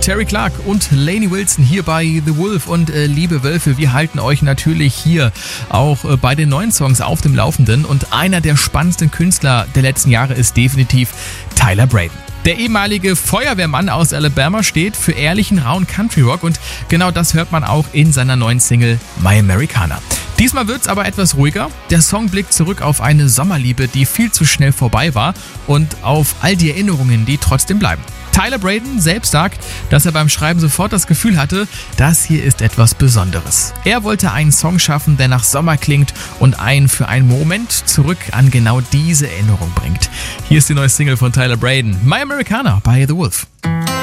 Terry Clark und Lainey Wilson hier bei The Wolf. Und liebe Wölfe, wir halten euch natürlich hier auch bei den neuen Songs auf dem Laufenden. Und einer der spannendsten Künstler der letzten Jahre ist definitiv Tyler Braden. Der ehemalige Feuerwehrmann aus Alabama steht für ehrlichen, rauen Country Rock und genau das hört man auch in seiner neuen Single My Americana. Diesmal wird's aber etwas ruhiger. Der Song blickt zurück auf eine Sommerliebe, die viel zu schnell vorbei war und auf all die Erinnerungen, die trotzdem bleiben. Tyler Braden selbst sagt, dass er beim Schreiben sofort das Gefühl hatte, das hier ist etwas Besonderes. Er wollte einen Song schaffen, der nach Sommer klingt und einen für einen Moment zurück an genau diese Erinnerung bringt. Hier ist die neue Single von Tyler Braden, My Americana bei The Wolf.